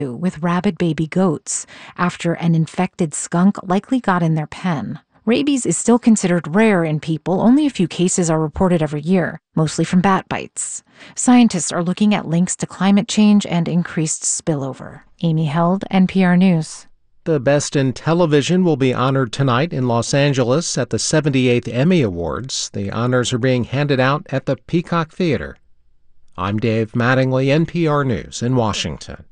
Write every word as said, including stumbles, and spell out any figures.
with rabid baby goats after an infected skunk likely got in their pen. Rabies is still considered rare in people. Only a few cases are reported every year, mostly from bat bites. Scientists are looking at links to climate change and increased spillover. Amy Held, N P R News. The Best in Television will be honored tonight in Los Angeles at the seventy-eighth Emmy Awards. The honors are being handed out at the Peacock Theater. I'm Dave Mattingly, N P R News in Washington.